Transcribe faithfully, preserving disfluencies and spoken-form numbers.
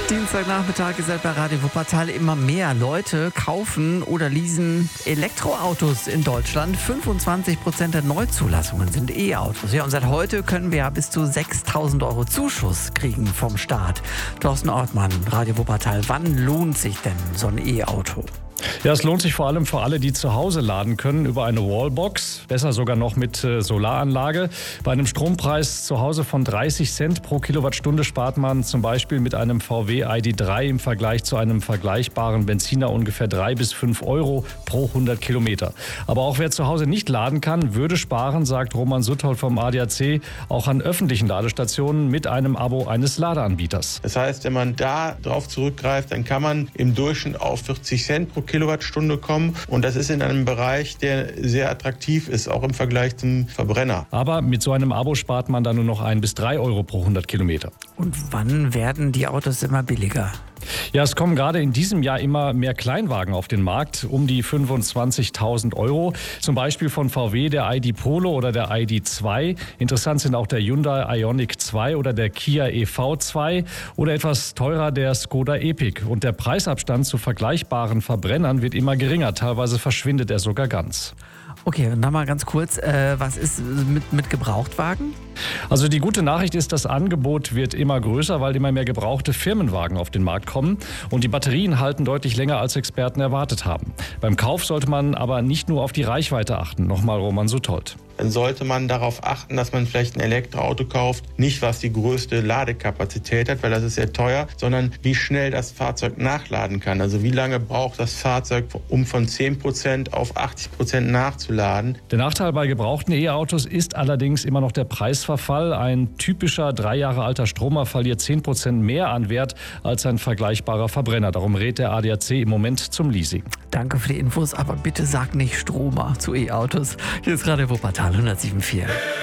Dienstagnachmittag ist halt bei Radio Wuppertal. Immer mehr Leute kaufen oder leasen Elektroautos in Deutschland. fünfundzwanzig Prozent der Neuzulassungen sind E-Autos. Ja, und seit heute können wir ja bis zu sechstausend Euro Zuschuss kriegen vom Staat. Thorsten Ortmann, Radio Wuppertal. Wann lohnt sich denn so ein E-Auto? Ja, es lohnt sich vor allem für alle, die zu Hause laden können über eine Wallbox. Besser sogar noch mit äh, Solaranlage. Bei einem Strompreis zu Hause von dreißig Cent pro Kilowattstunde spart man zum Beispiel mit einem V W I D drei im Vergleich zu einem vergleichbaren Benziner ungefähr drei bis fünf Euro pro hundert Kilometer. Aber auch wer zu Hause nicht laden kann, würde sparen, sagt Roman Suthold vom A D A C, auch an öffentlichen Ladestationen mit einem Abo eines Ladeanbieters. Das heißt, wenn man da drauf zurückgreift, dann kann man im Durchschnitt auf vierzig Cent pro Kilowattstunde kommen. Und das ist in einem Bereich, der sehr attraktiv ist, auch im Vergleich zum Verbrenner. Aber mit so einem Abo spart man dann nur noch ein bis drei Euro pro hundert Kilometer. Und wann werden die Autos immer billiger? Ja, es kommen gerade in diesem Jahr immer mehr Kleinwagen auf den Markt, um die fünfundzwanzigtausend Euro. Zum Beispiel von V W der I D Polo oder der I D zwei. Interessant sind auch der Hyundai Ioniq zwei oder der Kia E V zwei oder etwas teurer der Skoda Epic. Und der Preisabstand zu vergleichbaren Verbrennern wird immer geringer. Teilweise verschwindet er sogar ganz. Okay, und dann mal ganz kurz, äh, was ist mit, mit Gebrauchtwagen? Also die gute Nachricht ist, das Angebot wird immer größer, weil immer mehr gebrauchte Firmenwagen auf den Markt kommen. Und die Batterien halten deutlich länger, als Experten erwartet haben. Beim Kauf sollte man aber nicht nur auf die Reichweite achten. Nochmal Roman Suthold. Dann sollte man darauf achten, dass man vielleicht ein Elektroauto kauft, nicht was die größte Ladekapazität hat, weil das ist sehr teuer, sondern wie schnell das Fahrzeug nachladen kann. Also wie lange braucht das Fahrzeug, um von zehn Prozent auf achtzig Prozent nachzuladen. Der Nachteil bei gebrauchten E-Autos ist allerdings immer noch der Preisverfall. Ein typischer drei Jahre alter Stromer verliert zehn Prozent mehr an Wert als ein vergleichbarer Verbrenner. Darum rät der A D A C im Moment zum Leasing. Danke für die Infos, aber bitte sag nicht Stromer zu E-Autos. Hier ist Radio Wuppertal hundertsieben Komma vier.